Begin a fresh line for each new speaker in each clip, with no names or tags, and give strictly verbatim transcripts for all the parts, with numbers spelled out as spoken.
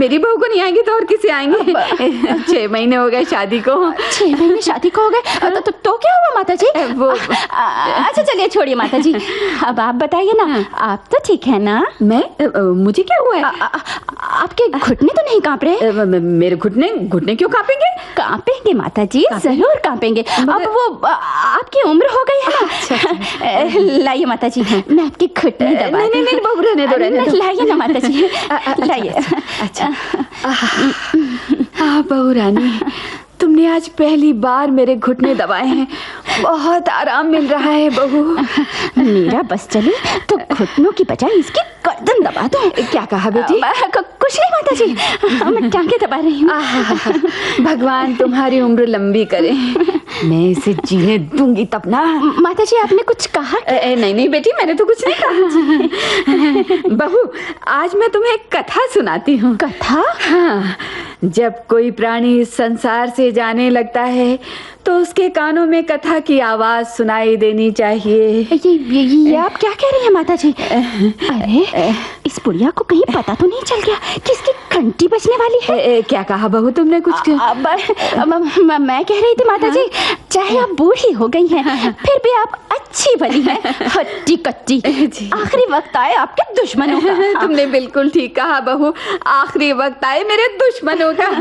मेरी बहू को नहीं आएंगे तो और किसे आएंगे? छह महीने हो गए शादी को।
छह महीने शादी को हो गए तो, तो, तो क्या हुआ माता जी? वो अच्छा चलिए छोड़िए माता जी, अब आप बताइए ना, आप तो ठीक है ना?
मैं मुझे क्या हुआ है?
आ, आ, आपके घुटने तो नहीं कांप रहे?
मेरे घुटने घुटने क्यों कांपेंगे?
कांपेंगे माता जी, जरूर कांपेंगे। अब वो आपकी उम्र हो गई है ना। लाइए माता जी, मैं आपके घुटने दबा।
नहीं नहीं नहीं बहू, रहने दो रहने दो।
लाइए ना माता जी, लाइए।
अच्छा हाँ बहू रानी, तुमने आज पहली बार मेरे घुटने दबाए हैं, बहुत आराम मिल रहा है बहू।
मेरा बस चले तो घुटनों की बजाय इसकी गर्दन दबा दो।
क्या कहा बेटी?
कुछ नहीं माता जी, मैं टांगे दबा रही हूँ।
भगवान तुम्हारी उम्र लंबी करे, मैं इसे जीने दूंगी तब ना।
माता जी आपने कुछ कहा?
ए, ए, नहीं नहीं बेटी, मैंने तो कुछ नहीं कहा। बहू आज मैं तुम्हें एक कथा सुनाती हूँ।
कथा?
हाँ, जब कोई प्राणी इस संसार से जाने लगता है तो उसके कानों में कथा की आवाज सुनाई देनी चाहिए।
ये, ये, ये आप क्या कह रही हैं माता जी? अरे इस बुढ़िया को कहीं पता तो नहीं चल गया कि इसकी घंटी बजने वाली है?
ए, ए, क्या कहा बहू तुमने? कुछ
आ, आ, म, मैं कह रही थी माता जी, चाहे आप बूढ़ी हो गई हैं, फिर भी आप अच्छी भली हैं, हट्टी कट्टी। आखिरी वक्त आए आपके दुश्मनों का।
तुमने बिल्कुल ठीक कहा बहू, आखिरी वक्त आए मेरे दुश्मनों का।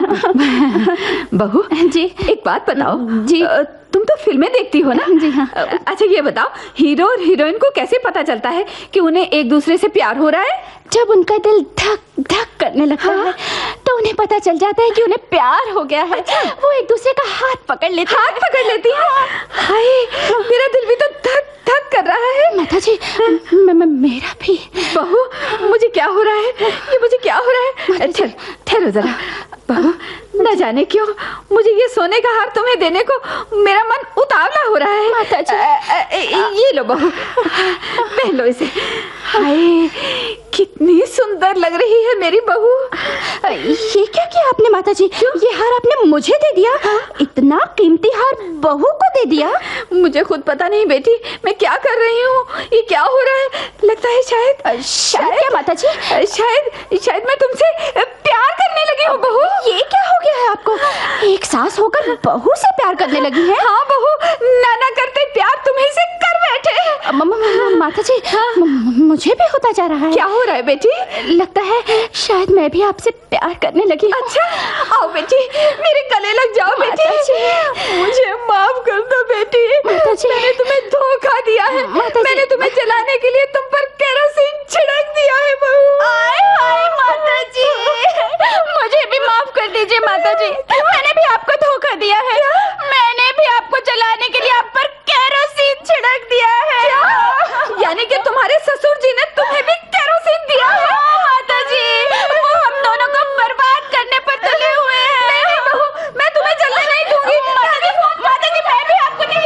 बहू जी एक बात बताओ जी, तुम तो फिल्में देखती हो ना?
जी हाँ।
अच्छा ये बताओ, हीरो और हीरोइन को कैसे पता चलता है कि उन्हें एक दूसरे से प्यार हो रहा है?
जब उनका दिल धक धक करने लगता हाँ? है तो उन्हें पता चल जाता है कि उन्हें प्यार हो गया है। अच्छा? वो एक दूसरे का हाथ पकड़ लेते
हाथ पकड़ लेती है। हाय मेरा दिल भी तो धक धक कर रहा है।
माता जी म, म, मेरा भी।
बहू मुझे क्या हो रहा है? ये मुझे क्या हो रहा है? ठहर ठहरो जरा बहू, न जाने क्यों मुझे ये सोने का हार तुम्हें देने को मेरा मन उतावला हो रहा है।
माता जी
आ, आ, ये लो बहू, पहन लो इसे। हाय कितनी सुंदर लग रही है मेरी बहू।
ये क्या किया आपने माता जी? ये हार आपने मुझे दे दिया? इतना कीमती हार बहू को दे दिया?
मुझे खुद पता नहीं बेटी, मैं क्या कर रही हूँ, ये क्या हो रहा है? लगता है शायद
शायद क्या माता जी?
शायद शायद मैं तुमसे प्यार करने लगी हूँ बहू।
ये क्या हो गया है आपको? एक सास होकर बहू से प्यार करने लगी है?
हाँ बहू, नाना करते प्यार तुम्हें से कर बैठे।
माता जी मुझे भी होता जा रहा है।
क्या हो रहा है बेटी?
लगता है शायद मैं भी आपसे प्यार करने लगी।
अच्छा आओ बेटी, मेरे गले लग जाओ बेटी। मुझे माफ कर दो बेटी, मैंने तुम्हें धोखा दिया है। मैंने तुम्हें जलाने के लिए तुम पर केरोसिन छिड़क दिया है बहू।
आए हाय माता जी, मुझे भी माफ कर दीजिए माता जी, मैंने भी आपको धोखा दिया है। मैंने भी आपको जलाने के लिए आप पर केरोसिन छिड़क दिया है।
यानी कि तुम्हारे ससुर जी ने तुम्हें भी केरोसिन दिया है?
माता जी वो हम दोनों को बर्बाद करने पर तुले हुए हैं।
नहीं नहीं बहू, मैं तुम्हें जलने नहीं दूंगी।
माता जी माता जी मैं भी आपको नहीं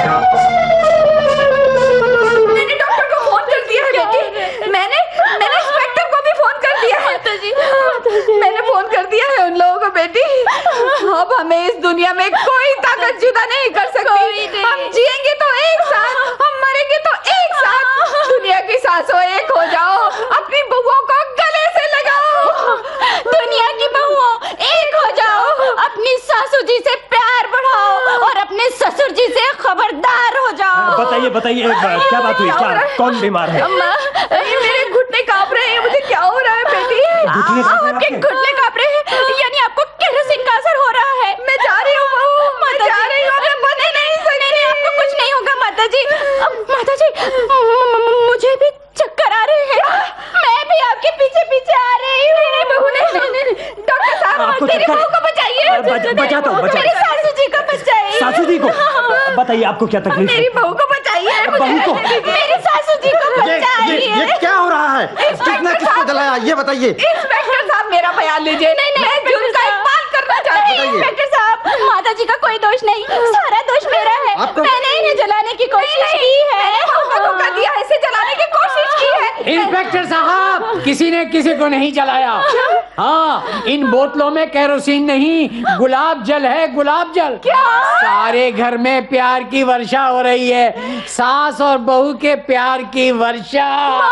दूंगी।
मैंने डॉक्टर को फोन कर दिया है बेटी, मैंने मैंने इंस्पेक्टर को भी फोन कर दिया है।
माता जी
मैंने फोन कर दिया है उन लोगों को बेटी। अब हमें इस दुनिया में कोई ताकत जुदा नहीं कर सकती। हम जिएंगे तो एक साथ, हम मरेंगे तो एक साथ। दुनिया की सांसों एक हो जाओ, अपनी बहुओं को गले से लगाओ।
दुनिया की बहुओं एक हो जाओ, अपनी सासू जी से प्यार बढ़ाओ और अपने ससुर जी से खबरदार हो जाओ।
बताइए बताइए क्या बात हुई? क्या कौन बीमार है?
मेरे घुटने कांप रहे हैं, मुझे क्या हो रहा है बेटी?
घुटने कांप रहे हैं?
आपके घुटने कांप रहे हैं, यानी आपको केरोसिन का असर हो रहा है।
मैं जा रही हूँ बहू, मैं जा रही हूँ, मैं बच नहीं सकती।
नहीं नहीं आपको कुछ नहीं होगा माता जी। माता जी मुझे भी चक्कर आ रहे हैं, मैं भी आपके पीछे पीछे आ रही हूँ।
नहीं बहू नहीं, डॉक्टर साहब मेरी बहू को बचाइए।
बचा दो बचा।
मेरी सासू जी को बचाइए।
सासू जी को बताइए आपको क्या तकलीफ है?
मेरी बहू को बचाइए।
बहू को?
मेरी सासू जी को बचाइए।
ये, ये क्या हो रहा है? किसने किसको जलाया ये बताइए।
इंस्पेक्टर साहब मेरा बयान लीजिए। नहीं नहीं मैं जुर्म का इकबाल करना चाहती हूँ।
इंस्पेक्टर साहब माता जी का कोई दोष नहीं, सारा दोष मेरा है।
आपको...
मैंने इन्हें जलाने की कोशिश की है।
धोखा दिया है, इसे जलाने की कोशिश की है।
इंस्पेक्टर साहब किसी ने किसी को नहीं जलाया। हाँ इन बोतलों में केरोसिन नहीं, गुलाब जल है, गुलाब जल।
क्या?
सारे घर में प्यार की वर्षा हो रही है, सास और बहू के प्यार की वर्षा।